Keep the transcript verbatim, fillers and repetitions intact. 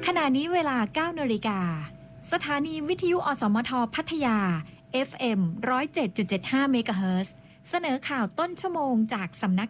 ขณะนี้เวลา เก้านาฬิกา สถานีวิทยุอสมทพัทยา เอฟ เอ็ม หนึ่งศูนย์เจ็ดจุดเจ็ดห้า เมกะเฮิรตซ์ เสนอข่าวต้นชั่วโมงจากสำนัก